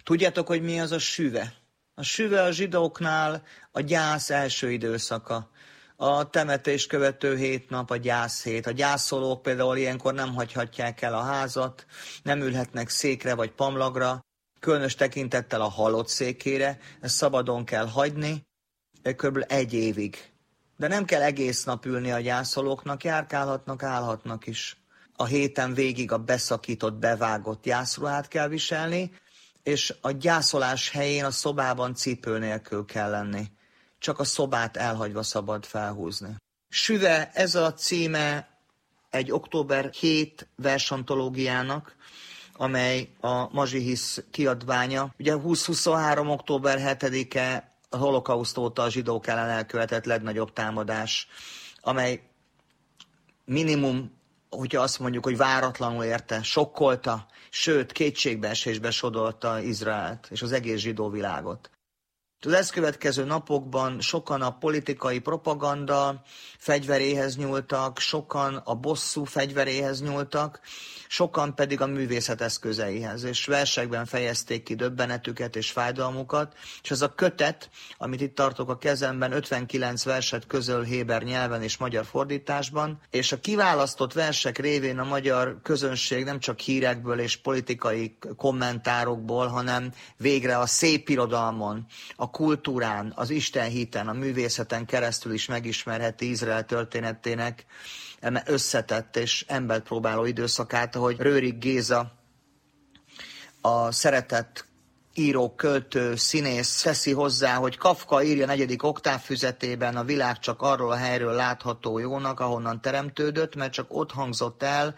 Tudjátok, hogy mi az a süve? A süve a zsidóknál a gyász első időszaka. A temetés követő 7 nap a gyászhét. A gyászolók például ilyenkor nem hagyhatják el a házat, nem ülhetnek székre vagy pamlagra, különös tekintettel a halott székére, ezt szabadon kell hagyni, kb. 1 évig. De nem kell egész nap ülni a gyászolóknak, járkálhatnak, állhatnak is. A héten végig a beszakított, bevágott gyászruhát kell viselni, és a gyászolás helyén a szobában cipő nélkül kell lenni. Csak a szobát elhagyva szabad felhúzni. Süve, ez a címe egy október 7 versantológiának, amely a Mazsihisz kiadványa. Ugye 2023. október 7-e a holokauszt óta a zsidók ellen elkövetett legnagyobb támadás, amely minimum, hogyha azt mondjuk, hogy váratlanul érte, sokkolta, sőt, kétségbeesésbe sodorta Izraelt és az egész zsidó világot. Az ezt következő napokban sokan a politikai propaganda fegyveréhez nyúltak, sokan a bosszú fegyveréhez nyúltak, sokan pedig a művészet eszközeihez, és versekben fejezték ki döbbenetüket és fájdalmukat, és ez a kötet, amit itt tartok a kezemben, 59 verset közöl héber nyelven és magyar fordításban, és a kiválasztott versek révén a magyar közönség nem csak hírekből és politikai kommentárokból, hanem végre a szépirodalmon, a kultúrán, az istenhiten, a művészeten keresztül is megismerheti Izrael történetének összetett és embert próbáló időszakát, ahogy Rőrig Géza, a szeretett író, költő, színész teszi hozzá, hogy Kafka írja 4. oktávfüzetében, a világ csak arról a helyről látható jónak, ahonnan teremtődött, mert csak ott hangzott el,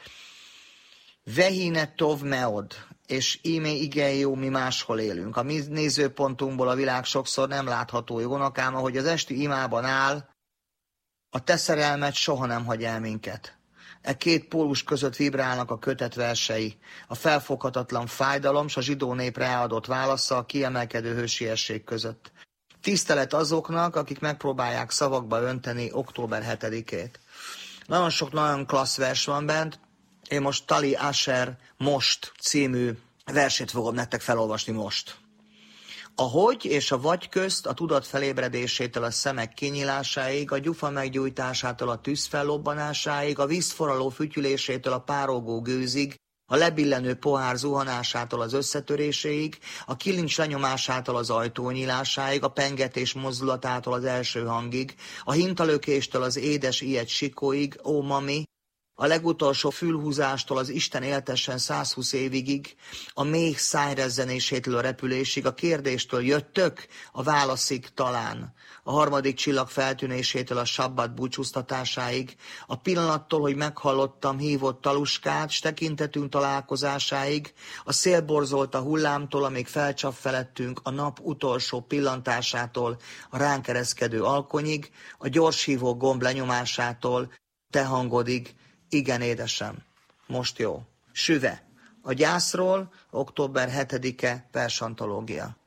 Vehine tov meod, és íme igen jó, mi máshol élünk. A mi nézőpontunkból a világ sokszor nem látható jónak, ám ahogy az esti imában áll, a te szerelmed soha nem hagy el minket. E két pólus között vibrálnak a kötet versei, a felfoghatatlan fájdalom s a zsidó nép ráadott válasza a kiemelkedő hősiesség között. Tisztelet azoknak, akik megpróbálják szavakba önteni október 7-ét. Nagyon sok nagyon klassz vers van bent. Én most Tali Asher Most című versét fogom nektek felolvasni most. A hogy és a vagy közt a tudat felébredésétől a szemek kinyílásáig, a gyufa meggyújtásától a tűz fellobbanásáig, a vízforraló fütyülésétől a párolgó gőzig, a lebillenő pohár zuhanásától az összetöréséig, a kilincs lenyomásától az ajtó nyílásáig, a pengetés mozdulatától az első hangig, a hintalökéstől az édes ilyet sikóig, ó mami, a legutolsó fülhúzástól az Isten éltessen 120 évigig, a méh szájrezzenésétől a repülésig, a kérdéstől jöttök, a válaszig talán, a harmadik csillag feltűnésétől a sabbat búcsúztatásáig, a pillanattól, hogy meghallottam hívott taluskát, s tekintetünk találkozásáig, a szél borzolt a hullámtól, amíg felcsap felettünk, a nap utolsó pillantásától a ránk ereszkedő alkonyig, a gyorshívó gomb lenyomásától, te hangodig, igen, édesem, most jó. Süve. A gyászról, október 7-e versantológia.